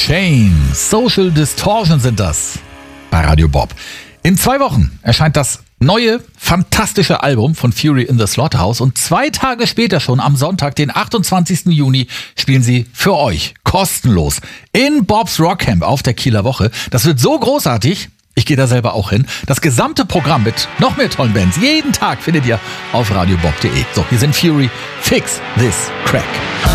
Chains. Social Distortion sind das bei Radio Bob. In 2 Wochen erscheint das neue, fantastische Album von Fury in the Slaughterhouse und 2 Tage später schon am Sonntag, den 28. Juni, spielen sie für euch kostenlos in Bobs Rockcamp auf der Kieler Woche. Das wird so großartig, ich gehe da selber auch hin. Das gesamte Programm mit noch mehr tollen Bands, jeden Tag findet ihr auf radiobob.de. So, hier sind Fury, Fix This Crack.